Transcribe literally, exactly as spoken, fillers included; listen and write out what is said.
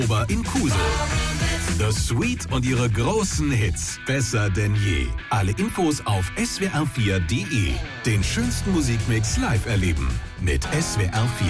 Ober in Kusel. The Sweet und ihre großen Hits. Besser denn je. Alle Infos auf S W R vier punkt de. Den schönsten Musikmix live erleben. Mit S W R vier.